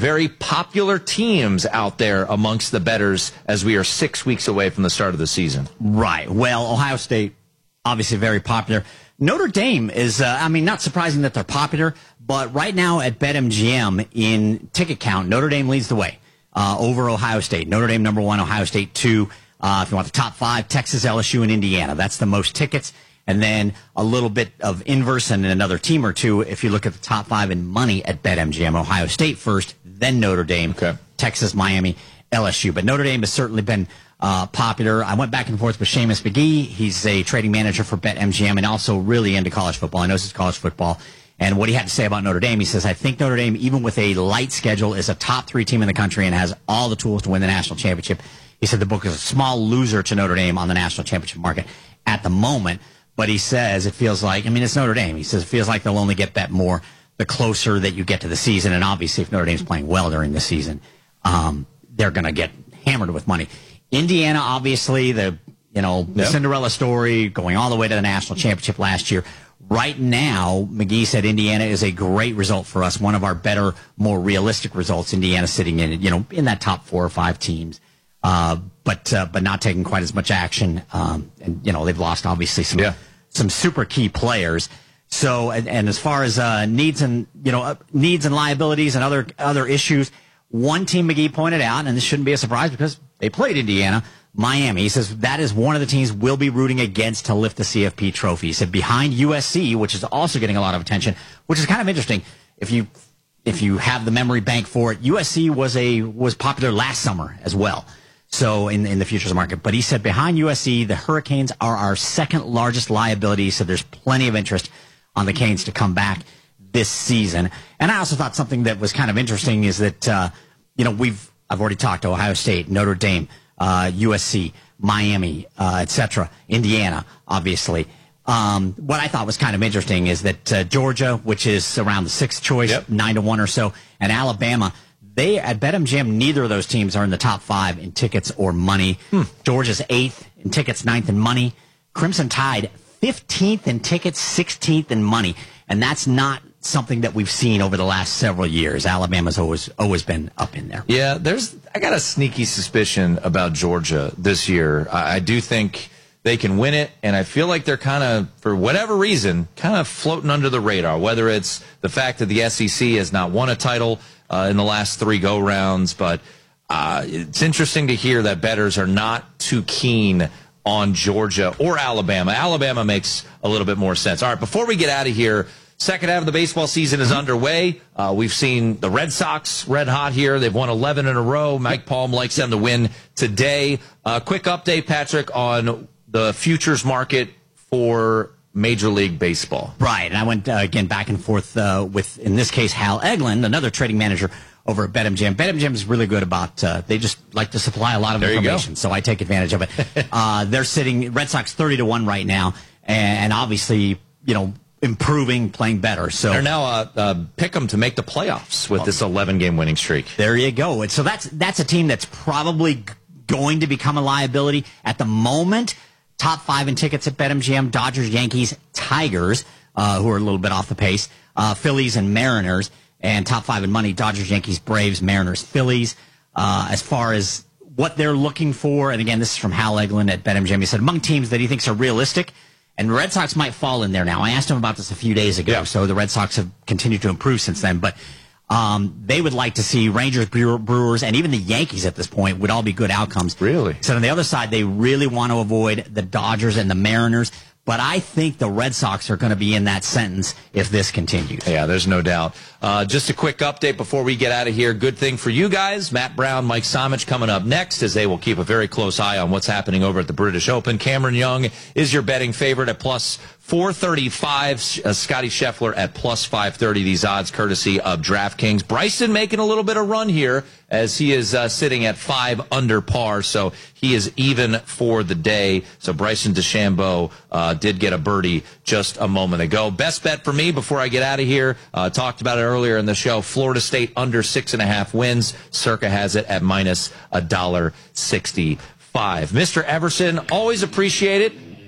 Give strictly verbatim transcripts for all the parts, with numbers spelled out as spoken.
very popular teams out there amongst the bettors as we are six weeks away from the start of the season. Right. Well, Ohio State, obviously very popular. Notre Dame is, uh, I mean, not surprising that they're popular, but right now at BetMGM in ticket count, Notre Dame leads the way uh, over Ohio State. Notre Dame number one, Ohio State two. Uh, if you want the top five, Texas, L S U, and Indiana. That's the most tickets. And then a little bit of inverse and another team or two if you look at the top five in money at BetMGM. Ohio State first, then Notre Dame, okay. Texas, Miami, L S U. But Notre Dame has certainly been uh, popular. I went back and forth with Seamus McGee. He's a trading manager for BetMGM and also really into college football. I know this is college football. And what he had to say about Notre Dame, he says, I think Notre Dame, even with a light schedule, is a top three team in the country and has all the tools to win the national championship. He said the book is a small loser to Notre Dame on the national championship market at the moment. But he says it feels like, I mean, it's Notre Dame. He says it feels like they'll only get bet more the closer that you get to the season. And obviously, if Notre Dame's playing well during the season, um, they're going to get hammered with money. Indiana, obviously, the you know the yep. Cinderella story going all the way to the national championship last year. Right now, McGee said Indiana is a great result for us, one of our better, more realistic results. Indiana sitting in, you know, in that top four or five teams. Uh, but uh, but not taking quite as much action, um, and you know they've lost obviously some yeah. some super key players. So and, and as far as uh, needs and you know uh, needs and liabilities and other other issues, one team McGee pointed out, and this shouldn't be a surprise because they played Indiana, Miami. He says that is one of the teams we'll be rooting against to lift the C F P trophy. He said behind U S C, which is also getting a lot of attention, which is kind of interesting if you if you have the memory bank for it. U S C was a was popular last summer as well. So in in the futures market. But he said behind U S C, the Hurricanes are our second largest liability. So there's plenty of interest on the Canes to come back this season. And I also thought something that was kind of interesting is that, uh, you know, we've, I've already talked to Ohio State, Notre Dame, uh, U S C, Miami, uh, et cetera, Indiana, obviously. Um, what I thought was kind of interesting is that uh, Georgia, which is around the sixth choice, yep. nine to one or so, and Alabama, they, at BetMGM, neither of those teams are in the top five in tickets or money. Hmm. Georgia's eighth in tickets, ninth in money. Crimson Tide, fifteenth in tickets, sixteenth in money. And that's not something that we've seen over the last several years. Alabama's always always been up in there. Yeah, there's. I got a sneaky suspicion about Georgia this year. I, I do think they can win it, and I feel like they're kind of, for whatever reason, kind of floating under the radar, whether it's the fact that the S E C has not won a title Uh, in the last three go-rounds, but uh, it's interesting to hear that bettors are not too keen on Georgia or Alabama. Alabama makes a little bit more sense. All right, before we get out of here, second half of the baseball season is underway. Uh, we've seen the Red Sox red hot here. They've won eleven in a row. Mike Palm likes them to win today. Uh, quick update, Patrick, on the futures market for Major League Baseball. Right, and I went, uh, again, back and forth uh, with, in this case, Hal Eglin, another trading manager over at BetMGM. BetMGM is really good about, uh, they just like to supply a lot of there information, so I take advantage of it. uh, they're sitting, Red Sox thirty to one right now, and, and obviously, you know, improving, playing better. So they're now uh, uh, pick them to make the playoffs with this eleven-game winning streak. There you go. And so that's that's a team that's probably g- going to become a liability at the moment. Top five in tickets at BetMGM: Dodgers, Yankees, Tigers, uh, who are a little bit off the pace, uh, Phillies and Mariners, and top five in money: Dodgers, Yankees, Braves, Mariners, Phillies. Uh, as far as what they're looking for, and again, this is from Hal Eglin at BetMGM. He said among teams that he thinks are realistic. And the Red Sox might fall in there now. I asked him about this a few days ago, yeah. So the Red Sox have continued to improve since then. But um, they would like to see Rangers, Brewers, and even the Yankees at this point would all be good outcomes. Really? So on the other side, they really want to avoid the Dodgers and the Mariners. But I think the Red Sox are going to be in that sentence if this continues. Yeah, there's no doubt. Uh, just a quick update before we get out of here. Good thing for you guys. Matt Brown, Mike Somich coming up next, as they will keep a very close eye on what's happening over at the British Open. Cameron Young is your betting favorite at plus four thirty-five. Uh, Scotty Scheffler at plus five thirty. These odds courtesy of DraftKings. Bryson making a little bit of run here as he is uh, sitting at five under par. So he is even for the day. So Bryson DeChambeau uh, did get a birdie just a moment ago. Best bet for me before I get out of here. Uh, talked about it earlier in the show. Florida State under six and a half wins. Circa has it at minus a dollar sixty-five. Mister Everson, always appreciate it.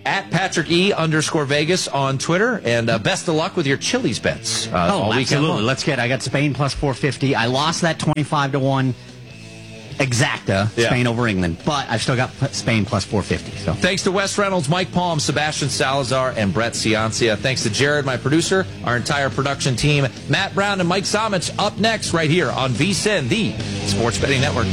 at Patrick E underscore Vegas on Twitter. And uh, best of luck with your Chili's bets. Uh, oh, absolutely. Let's get, I got Spain plus four fifty. I lost that twenty-five to one exacta, yeah. Spain over England, but I've still got Spain plus four fifty. So thanks to Wes Reynolds, Mike Palm, Sebastian Salazar, and Brett Ciancia. Thanks to Jared, my producer, our entire production team, Matt Brown and Mike Somich, up next right here on V S I N, the Sports Betting Network.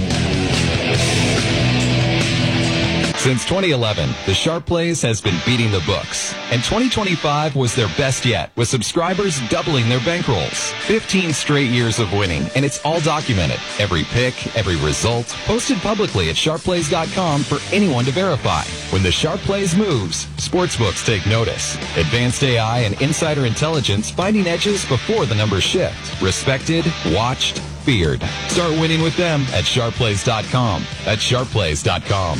Since twenty eleven, the Sharp Plays has been beating the books, and twenty twenty-five was their best yet, with subscribers doubling their bankrolls. fifteen straight years of winning, and it's all documented. Every pick, every result, posted publicly at sharp plays dot com for anyone to verify. When the Sharp Plays moves, sportsbooks take notice. Advanced A I and insider intelligence finding edges before the numbers shift. Respected, watched, feared. Start winning with them at sharp plays dot com. That's sharp plays dot com.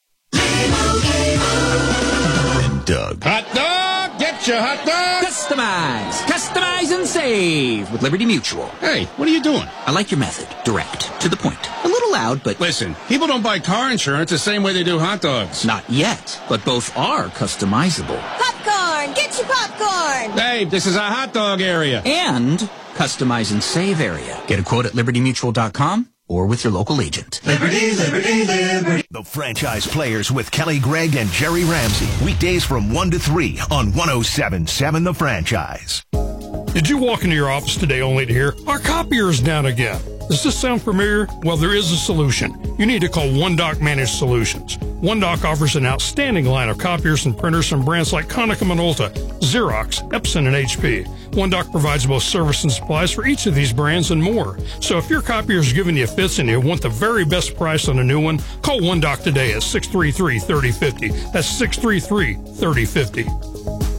And Doug. Hot dog! Get your hot dog! Customize! Customize and save with Liberty Mutual. Hey, what are you doing? I like your method. Direct. To the point. A little loud, but... Listen, people don't buy car insurance the same way they do hot dogs. Not yet, but both are customizable. Popcorn! Get your popcorn! Hey, this is a hot dog area. And customize and save area. Get a quote at liberty mutual dot com or with your local agent. Liberty, Liberty, Liberty. The Franchise Players with Kelly Gregg and Jerry Ramsey. Weekdays from one to three on one oh seven point seven The Franchise. Did you walk into your office today only to hear, our copier is down again? Does this sound familiar? Well, there is a solution. You need to call OneDoc Managed Solutions. OneDoc offers an outstanding line of copiers and printers from brands like Konica Minolta, Xerox, Epson, and H P. OneDoc provides both service and supplies for each of these brands and more. So if your copier is giving you fits and you want the very best price on a new one, call OneDoc today at six three three, three oh five oh. That's six three three, three oh five oh.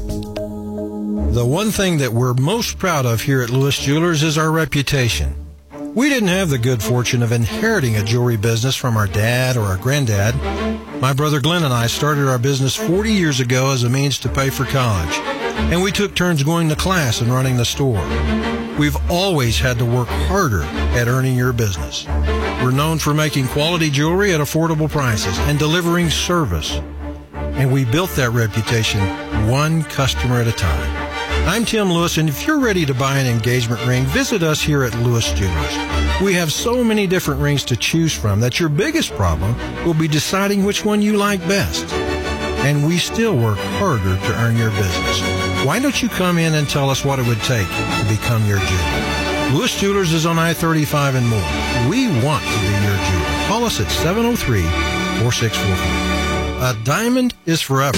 The one thing that we're most proud of here at Lewis Jewelers is our reputation. We didn't have the good fortune of inheriting a jewelry business from our dad or our granddad. My brother Glenn and I started our business forty years ago as a means to pay for college, and we took turns going to class and running the store. We've always had to work harder at earning your business. We're known for making quality jewelry at affordable prices and delivering service. And we built that reputation one customer at a time. I'm Tim Lewis, and if you're ready to buy an engagement ring, visit us here at Lewis Jewelers. We have so many different rings to choose from that your biggest problem will be deciding which one you like best. And we still work harder to earn your business. Why don't you come in and tell us what it would take to become your jeweler? Lewis Jewelers is on I thirty-five and more. We want to be your jeweler. Call us at seven oh three, four six four four. A diamond is forever.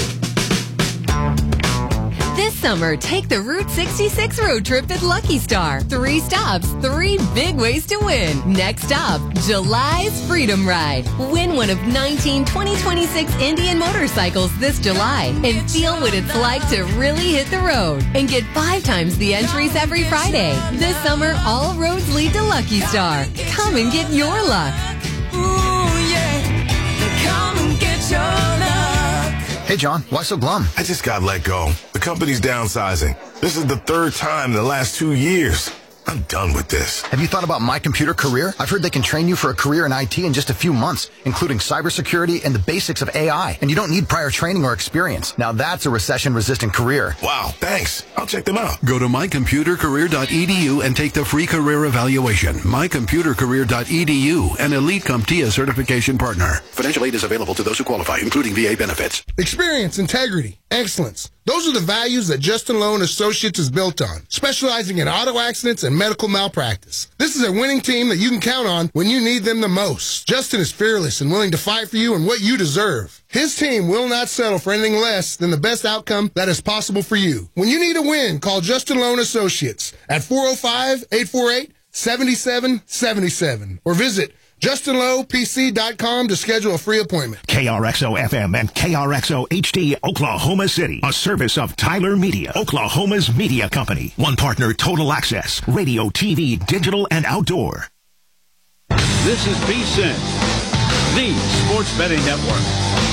This summer, take the Route sixty-six road trip at Lucky Star. Three stops, three big ways to win. Next stop, July's Freedom Ride. Win one of nineteen twenty twenty-six Indian motorcycles this July and feel what it's like to really hit the road. And get five times the entries every Friday. This summer, all roads lead to Lucky Star. Come and get your luck. Ooh, yeah. Come and get your luck. Hey, John, why so glum? I just got let go. The company's downsizing. This is the third time in the last two years. I'm done with this. Have you thought about My Computer Career? I've heard they can train you for a career in I T in just a few months, including cybersecurity and the basics of A I. And you don't need prior training or experience. Now that's a recession-resistant career. Wow, thanks. I'll check them out. Go to my computer career dot e d u and take the free career evaluation. my computer career dot e d u, an Elite CompTIA certification partner. Financial aid is available to those who qualify, including V A benefits. Experience, integrity, excellence. Those are the values that Justin Lowe and Associates is built on, specializing in auto accidents and medical malpractice. This is a winning team that you can count on when you need them the most. Justin is fearless and willing to fight for you and what you deserve. His team will not settle for anything less than the best outcome that is possible for you. When you need a win, call Justin Lowe and Associates at four oh five, eight four eight, seven seven seven seven or visit Justin Lowe P C dot com to schedule a free appointment. K R X O F M and K R X O H D, Oklahoma City. A service of Tyler Media, Oklahoma's media company. One partner, Total Access, radio, T V, digital, and outdoor. This is V S I N, the Sports Betting Network.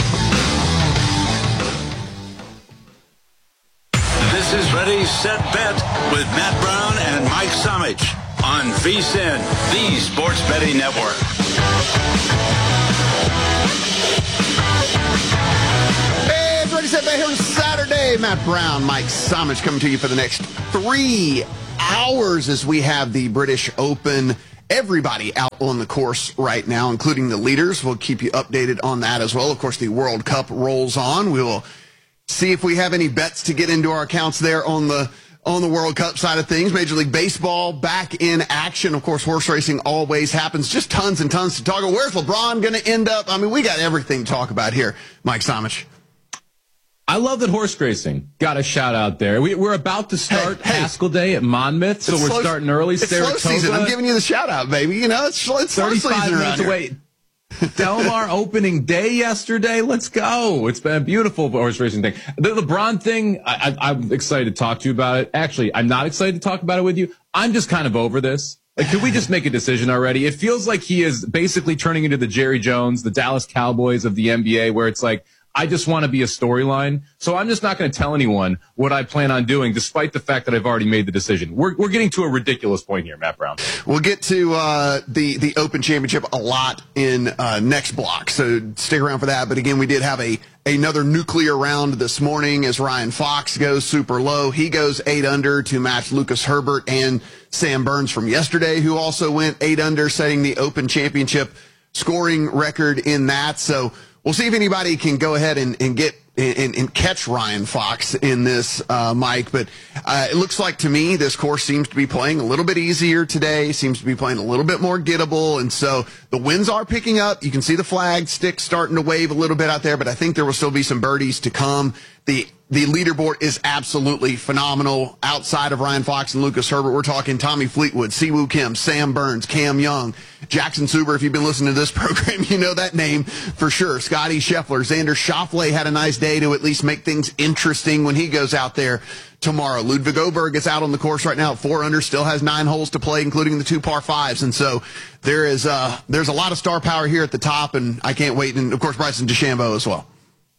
This is Ready, Set, Bet with Matt Brown and Mike Somich on V S I N, the Sports Betting Network. Hey, it's Ready, Set Bet here Saturday. Matt Brown, Mike Somich coming to you for the next three hours as we have the British Open. Everybody out on the course right now, including the leaders. We'll keep you updated on that as well. Of course, the World Cup rolls on. We will see if we have any bets to get into our accounts there on the on the World Cup side of things. Major League Baseball back in action. Of course, horse racing always happens. Just tons and tons to talk about. Where's LeBron going to end up? I mean, we got everything to talk about here. Mike Somich. I love that horse racing got a shout out there. We, we're about to start hey, hey. Haskell Day at Monmouth, so it's we're slow, starting early. It's slow season. I'm giving you the shout out, baby. You know, it's, it's slow season around away. Del Mar opening day yesterday. Let's go. It's been a beautiful horse racing thing. The LeBron thing, I, I, I'm excited to talk to you about it. Actually, I'm not excited to talk about it with you. I'm just kind of over this. Like, can we just make a decision already? It feels like he is basically turning into the Jerry Jones, the Dallas Cowboys of the N B A, where it's like, I just want to be a storyline. So I'm just not going to tell anyone what I plan on doing, despite the fact that I've already made the decision. We're we're getting to a ridiculous point here, Matt Brown. We'll get to uh, the, the Open Championship a lot in uh, next block, so stick around for that. But again, we did have a another nuclear round this morning as Ryan Fox goes super low. He goes eight under to match Lucas Herbert and Sam Burns from yesterday, who also went eight under, setting the Open Championship scoring record in that. So we'll see if anybody can go ahead and, and get and, and catch Ryan Fox in this, uh, Mike. But uh, it looks like to me this course seems to be playing a little bit easier today, seems to be playing a little bit more gettable. And so the winds are picking up. You can see the flag stick starting to wave a little bit out there, but I think there will still be some birdies to come. The The leaderboard is absolutely phenomenal. Outside of Ryan Fox and Lucas Herbert, we're talking Tommy Fleetwood, Siwoo Kim, Sam Burns, Cam Young, Jackson Suber. If you've been listening to this program, you know that name for sure. Scotty Scheffler, Xander Schauffele had a nice day to at least make things interesting when he goes out there tomorrow. Ludwig Oberg is out on the course right now at four under, still has nine holes to play, including the two par fives. And so there is uh, there's a lot of star power here at the top, and I can't wait. And of course, Bryson DeChambeau as well.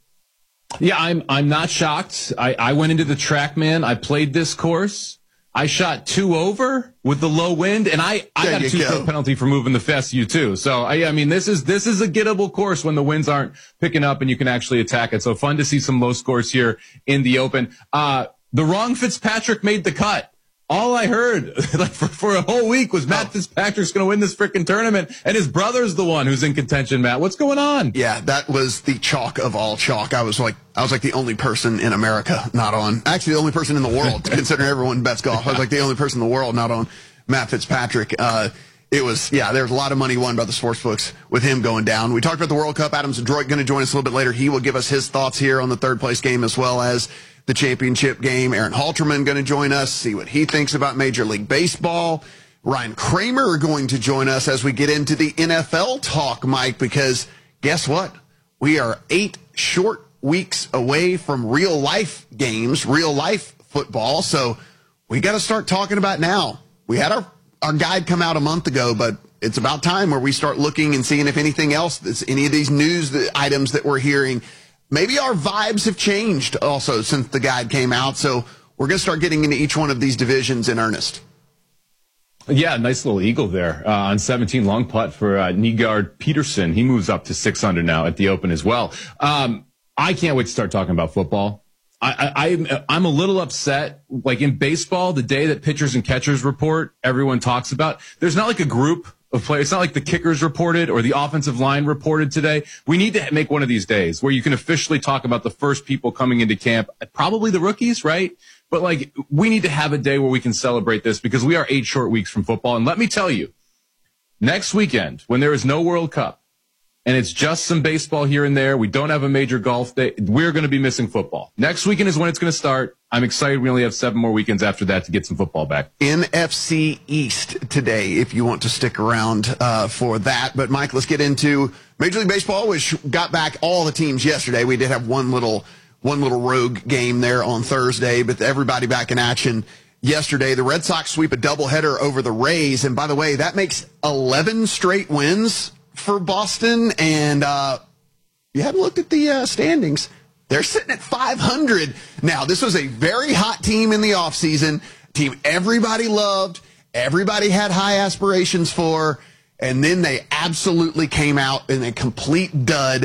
Yeah, I'm I'm not shocked. I, I went into the TrackMan. I played this course. I shot two over with the low wind, and I, I got a two-stroke penalty for moving the fescue too. So I, I mean, this is this is a gettable course when the winds aren't picking up and you can actually attack it. So fun to see some low scores here in the Open. Uh, the wrong Fitzpatrick made the cut. All I heard like for, for a whole week was Matt Fitzpatrick's going to win this freaking tournament, and his brother's the one who's in contention. Matt, what's going on? Yeah, that was the chalk of all chalk. I was like, I was like the only person in America not on. Actually, the only person in the world, considering everyone bets golf. I was like the only person in the world not on Matt Fitzpatrick. Uh, it was, yeah, there's a lot of money won by the sports books with him going down. We talked about the World Cup. Adam Zadroit going to join us a little bit later. He will give us his thoughts here on the third place game as well as the championship game. Aaron Halterman going to join us, see what he thinks about Major League Baseball. Ryan Kramer going to join us as we get into the N F L talk, Mike, because guess what? We are eight short weeks away from real life games, real life football. So we got to start talking about now. We had our, our guide come out a month ago, but it's about time where we start looking and seeing if anything else, that's any of these news items that we're hearing. Maybe our vibes have changed also since the guide came out. So we're going to start getting into each one of these divisions in earnest. Yeah, nice little eagle there uh, on seventeen, long putt for uh, Nygaard Peterson. He moves up to six under now at the Open as well. Um, I can't wait to start talking about football. I, I, I'm, I'm a little upset. Like in baseball, the day that pitchers and catchers report, everyone talks about. There's not like a group of players. It's not like the kickers reported or the offensive line reported today. We need to make one of these days where you can officially talk about the first people coming into camp, probably the rookies, right? But like, we need to have a day where we can celebrate this because we are eight short weeks from football. And let me tell you, next weekend, when there is no World Cup and it's just some baseball here and there, we don't have a major golf day, we're going to be missing football. Next weekend is when it's going to start. I'm excited. We only have seven more weekends after that to get some football back. N F C East today, if you want to stick around uh, for that. But, Mike, let's get into Major League Baseball, which got back all the teams yesterday. We did have one little one little rogue game there on Thursday, but everybody back in action yesterday. The Red Sox sweep a doubleheader over the Rays. And, by the way, that makes eleven straight wins for Boston. And uh, you haven't looked at the uh, standings. They're sitting at five hundred. Now, this was a very hot team in the offseason, team everybody loved, everybody had high aspirations for, and then they absolutely came out in a complete dud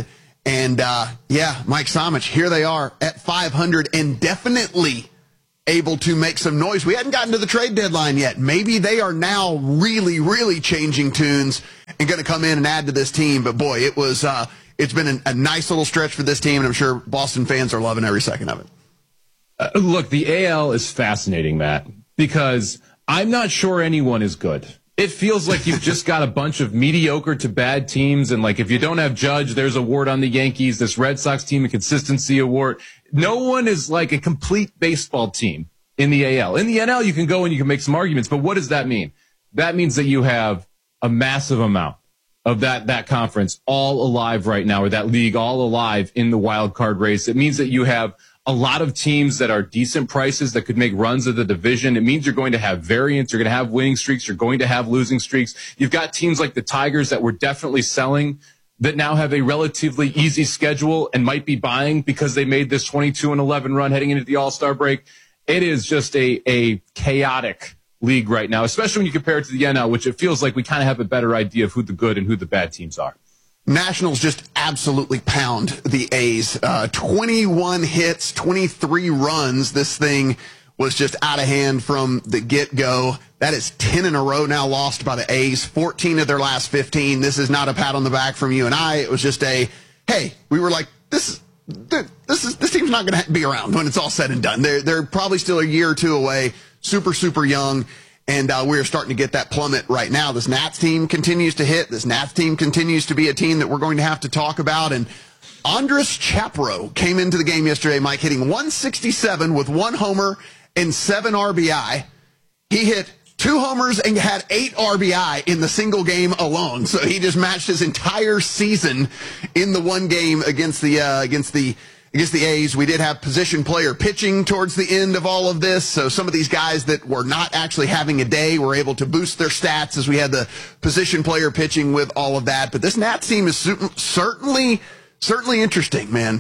And, uh, yeah, Mike Somich, here they are at five hundred and definitely able to make some noise. We hadn't gotten to the trade deadline yet. Maybe they are now really, really changing tunes and going to come in and add to this team. But, boy, it was uh, it's been an, a nice little stretch for this team, and I'm sure Boston fans are loving every second of it. Uh, look, the A L is fascinating, Matt, because I'm not sure anyone is good. It feels like you've just got a bunch of mediocre to bad teams. And like, if you don't have Judge, there's a award on the Yankees, this Red Sox team, a consistency award. No one is like a complete baseball team in the A L. In the N L, you can go and you can make some arguments, but what does that mean? That means that you have a massive amount of that, that conference all alive right now, or that league all alive in the wild card race. It means that you have a lot of teams that are decent prices that could make runs of the division. It means you're going to have variance. You're going to have winning streaks. You're going to have losing streaks. You've got teams like the Tigers that were definitely selling that now have a relatively easy schedule and might be buying because they made this twenty-two and eleven run heading into the All-Star break. It is just a, a chaotic league right now, especially when you compare it to the N L, which it feels like we kind of have a better idea of who the good and who the bad teams are. Nationals just absolutely pound the A's. Uh, twenty-one hits, twenty-three runs. This thing was just out of hand from the get-go. That is ten in a row now lost by the A's, fourteen of their last fifteen. This is not a pat on the back from you and I. It was just a, hey, we were like, this, this is this team's not going to be around when it's all said and done. They're, they're probably still a year or two away, super, super young. And uh, we're starting to get that plummet right now. This Nats team continues to hit. This Nats team continues to be a team that we're going to have to talk about. And Andres Chapro came into the game yesterday, Mike, hitting one sixty-seven with one homer and seven R B I. He hit two homers and had eight R B I in the single game alone. So he just matched his entire season in the one game against the uh, against the Against the A's. We did have position player pitching towards the end of all of this. So some of these guys that were not actually having a day were able to boost their stats as we had the position player pitching with all of that. But this Nats team is certainly, certainly interesting, man.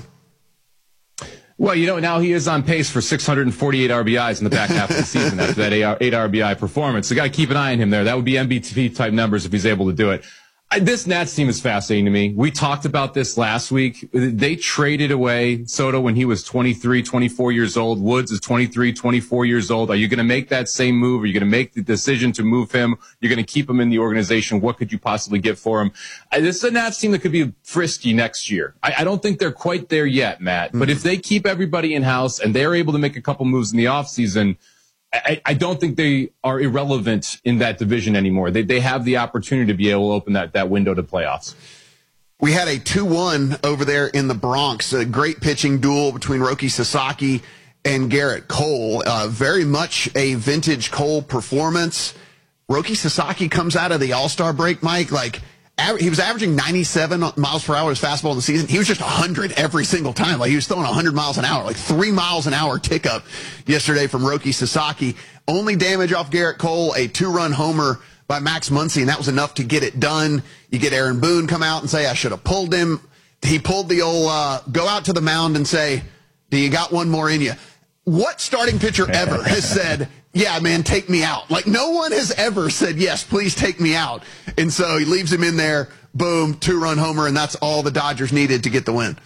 Well, you know, now he is on pace for six hundred forty-eight R B Is in the back half of the season after that eight R B I performance. So got to keep an eye on him there. That would be M V P type numbers if he's able to do it. I, this Nats team is fascinating to me. We talked about this last week. They traded away Soto when he was twenty-three, twenty-four years old. Woods is twenty-three, twenty-four years old. Are you going to make that same move? Are you going to make the decision to move him? You're going to keep him in the organization. What could you possibly get for him? I, this is a Nats team that could be frisky next year. I, I don't think they're quite there yet, Matt. Mm-hmm. But if they keep everybody in-house and they're able to make a couple moves in the offseason, I, I don't think they are irrelevant in that division anymore. They they have the opportunity to be able to open that, that window to playoffs. We had a two one over there in the Bronx, a great pitching duel between Roki Sasaki and Garrett Cole. Uh, very much a vintage Cole performance. Roki Sasaki comes out of the All-Star break, Mike, like he was averaging ninety-seven miles per hour as fastball in the season. He was just one hundred every single time. Like he was throwing one hundred miles an hour, like three miles an hour tick up yesterday from Roki Sasaki. Only damage off Garrett Cole, a two-run homer by Max Muncy, and that was enough to get it done. You get Aaron Boone come out and say, I should have pulled him. He pulled the old uh, go out to the mound and say, do you got one more in you? What starting pitcher ever has said, yeah, man, take me out? Like, no one has ever said, yes, please take me out. And so he leaves him in there, boom, two-run homer, and that's all the Dodgers needed to get the win.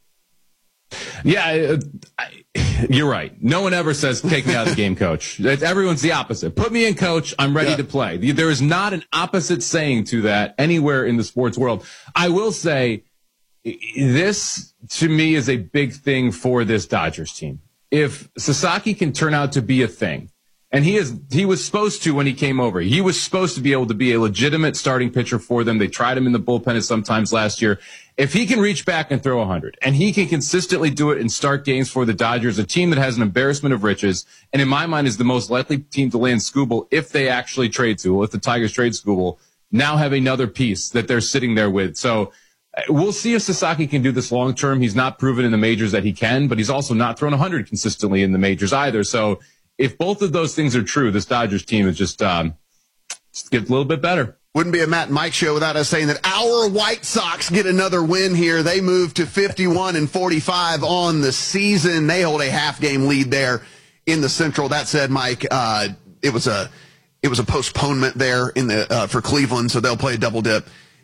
Yeah, I, you're right. No one ever says, take me out of the game, coach. Everyone's the opposite. Put me in, coach. I'm ready yeah. to play. There is not an opposite saying to that anywhere in the sports world. I will say this, to me, is a big thing for this Dodgers team. If Sasaki can turn out to be a thing, and he is, he was supposed to when he came over. He was supposed to be able to be a legitimate starting pitcher for them. They tried him in the bullpen sometimes last year. If he can reach back and throw one hundred, and he can consistently do it and start games for the Dodgers, a team that has an embarrassment of riches, and in my mind is the most likely team to land Skubal if they actually trade Skubal, if the Tigers trade Skubal, now have another piece that they're sitting there with. So we'll see if Sasaki can do this long term. He's not proven in the majors that he can, but he's also not thrown one hundred consistently in the majors either. So if both of those things are true, this Dodgers team is just, um, just get a little bit better. Wouldn't be a Matt and Mike show without us saying that our White Sox get another win here. They move to fifty-one and forty-five on the season. They hold a half game lead there in the Central. That said, Mike, uh, it was a it was a postponement there in the uh, for Cleveland, so they'll play a double dip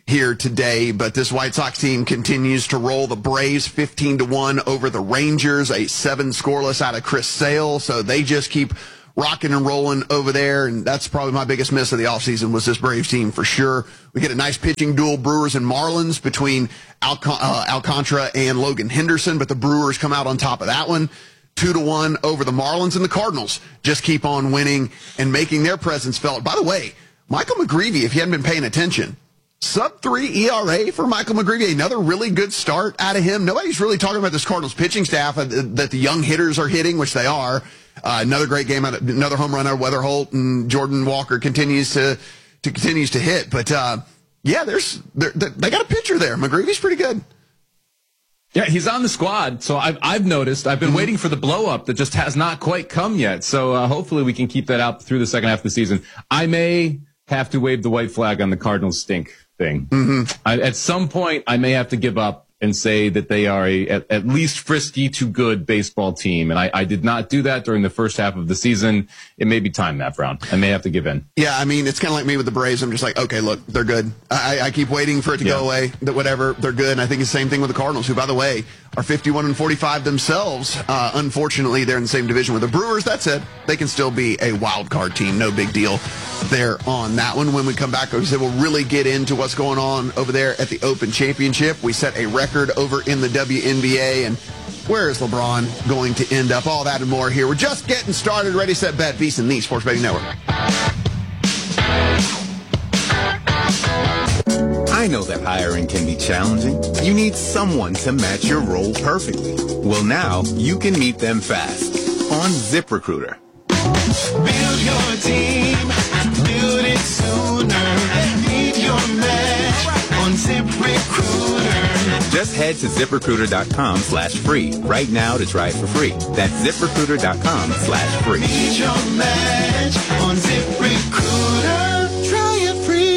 here today, but this White Sox team continues to roll. The Braves fifteen to one over the Rangers, a seven scoreless out of Chris Sale. So they just keep rocking and rolling over there, and that's probably my biggest miss of the offseason was this Braves team for sure. We get a nice pitching duel, Brewers and Marlins, between Alcon- uh, Alcantara and Logan Henderson, but the Brewers come out on top of that one. Two to one over the Marlins, and the Cardinals just keep on winning and making their presence felt. By the way, Michael McGreevy, if you hadn't been paying attention, sub three E R A for Michael McGreevy, another really good start out of him. Nobody's really talking about this Cardinals pitching staff, uh, that the young hitters are hitting, which they are. Uh, another great game, out of, another home run out of Weatherholt, and Jordan Walker continues to, to continues to hit. But uh, yeah, there's they're, they're, they got a pitcher there. McGreevy's pretty good. Yeah, he's on the squad, so I've, I've noticed. I've been mm-hmm. waiting for the blow-up that just has not quite come yet. So uh, hopefully we can keep that out through the second half of the season. I may have to wave the white flag on the Cardinals stink thing. Mm-hmm. I, at some point, I may have to give up and say that they are a at, at least frisky to good baseball team. And I, I did not do that during the first half of the season. It may be time, Matt Brown. I may have to give in. Yeah, I mean, it's kind of like me with the Braves. I'm just like, okay, look, they're good. I, I keep waiting for it to yeah. go away, that whatever, they're good. And I think it's the same thing with the Cardinals, who, by the way, are fifty-one and forty-five themselves. Uh, unfortunately, they're in the same division with the Brewers. That said, they can still be a wild card team. No big deal there on that one. When we come back, we said we'll really get into what's going on over there at the Open Championship. We set a record over in the W N B A, and where is LeBron going to end up? All that and more here. We're just getting started. Ready, set, bet. VSiN, the Sports Betting Network. I know that hiring can be challenging. You need someone to match your role perfectly. Well, now you can meet them fast on ZipRecruiter. Build your team, build it sooner. Need your match on ZipRecruiter. Just head to ZipRecruiter.com slash free right now to try it for free. That's ZipRecruiter.com slash free. Need your match on ZipRecruiter. Try it free.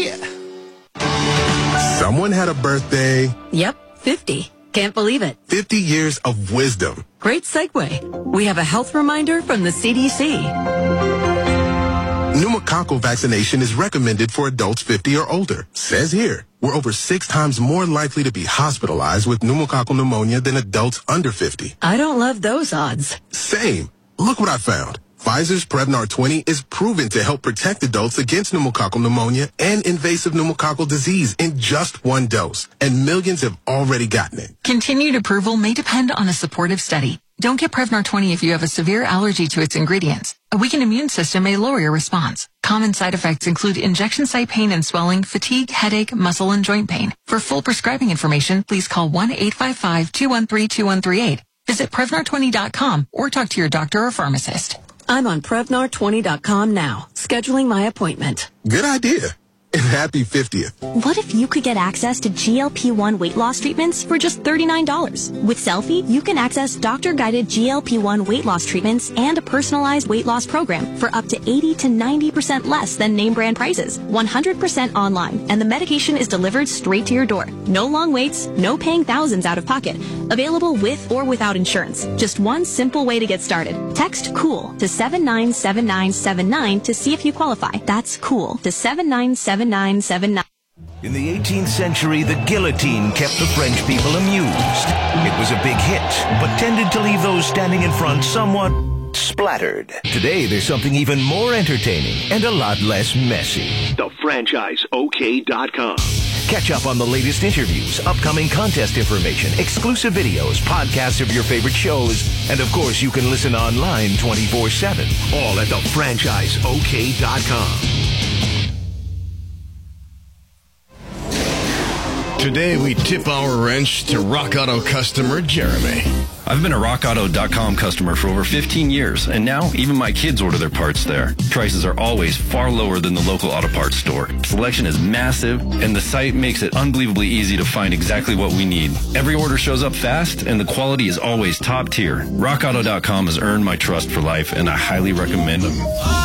Someone had a birthday. Yep, fifty. Can't believe it. fifty years of wisdom. Great segue. We have a health reminder from the C D C. Pneumococcal vaccination is recommended for adults fifty or older. Says here, we're over six times more likely to be hospitalized with pneumococcal pneumonia than adults under fifty. I don't love those odds. Same. Look what I found. Pfizer's Prevnar twenty is proven to help protect adults against pneumococcal pneumonia and invasive pneumococcal disease in just one dose. And millions have already gotten it. Continued approval may depend on a supportive study. Don't get Prevnar twenty if you have a severe allergy to its ingredients. A weakened immune system may lower your response. Common side effects include injection site pain and swelling, fatigue, headache, muscle, and joint pain. For full prescribing information, please call one eight five five, two one three, two one three eight. Visit Prevnar twenty dot com or talk to your doctor or pharmacist. I'm on Prevnar twenty dot com now, scheduling my appointment. Good idea. And happy fiftieth. What if you could get access to G L P one weight loss treatments for just thirty-nine dollars? With Selfie, you can access doctor-guided G L P one weight loss treatments and a personalized weight loss program for up to eighty to ninety percent less than name brand prices. one hundred percent online, and the medication is delivered straight to your door. No long waits, no paying thousands out of pocket. Available with or without insurance. Just one simple way to get started. Text COOL to seven nine seven nine seven nine to see if you qualify. That's COOL to seven nine seven nine seven nine. In the eighteenth century, the guillotine kept the French people amused. It was a big hit, but tended to leave those standing in front somewhat splattered. Today, there's something even more entertaining and a lot less messy. the franchise O K dot com. Catch up on the latest interviews, upcoming contest information, exclusive videos, podcasts of your favorite shows, and of course, you can listen online twenty-four seven. All at the franchise O K dot com. Today, we tip our wrench to Rock Auto customer Jeremy. I've been a rock auto dot com customer for over fifteen years, and now even my kids order their parts there. Prices are always far lower than the local auto parts store. Selection is massive, and the site makes it unbelievably easy to find exactly what we need. Every order shows up fast, and the quality is always top tier. rock auto dot com has earned my trust for life, and I highly recommend them.